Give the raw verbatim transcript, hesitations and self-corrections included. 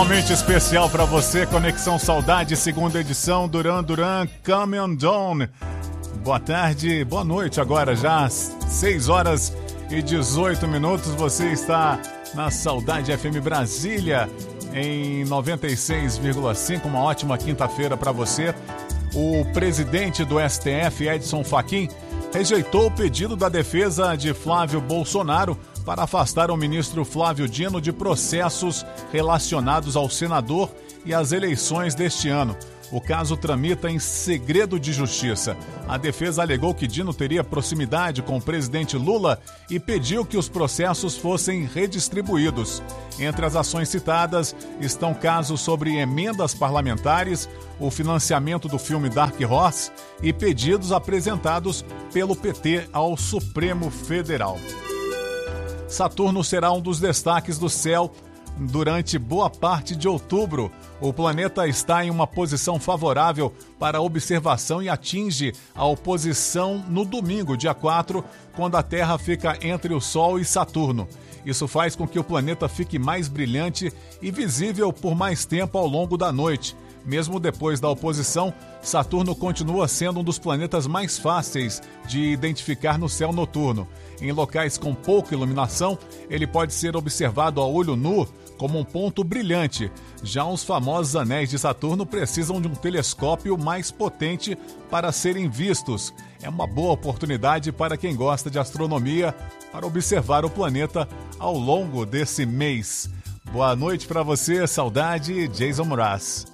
Momento especial para você, Conexão Saudade, segunda edição, Duran Duran, Come On Down. Boa tarde, boa noite agora já, seis horas e dezoito minutos, você está na Saudade F M Brasília, em noventa e seis vírgula cinco, uma ótima quinta-feira para você. O presidente do S T F, Edson Fachin, rejeitou o pedido da defesa de Flávio Bolsonaro para afastar o ministro Flávio Dino de processos relacionados ao senador e às eleições deste ano. O caso tramita em segredo de justiça. A defesa alegou que Dino teria proximidade com o presidente Lula e pediu que os processos fossem redistribuídos. Entre as ações citadas estão casos sobre emendas parlamentares, o financiamento do filme Dark Horse e pedidos apresentados pelo P T ao Supremo Federal. Saturno será um dos destaques do céu durante boa parte de outubro. O planeta está em uma posição favorável para observação e atinge a oposição no domingo, dia quatro, quando a Terra fica entre o Sol e Saturno. Isso faz com que o planeta fique mais brilhante e visível por mais tempo ao longo da noite. Mesmo depois da oposição, Saturno continua sendo um dos planetas mais fáceis de identificar no céu noturno. Em locais com pouca iluminação, ele pode ser observado a olho nu como um ponto brilhante. Já os famosos anéis de Saturno precisam de um telescópio mais potente para serem vistos. É uma boa oportunidade para quem gosta de astronomia para observar o planeta ao longo desse mês. Boa noite para você, saudade, Jason Mraz.